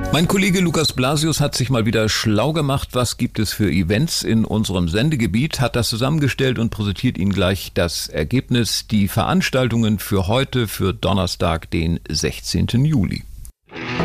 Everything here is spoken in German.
Mein Kollege Lukas Blasius hat sich mal wieder schlau gemacht, was gibt es für Events in unserem Sendegebiet, hat das zusammengestellt und präsentiert Ihnen gleich das Ergebnis, die Veranstaltungen für heute, für Donnerstag, den 16. Juli.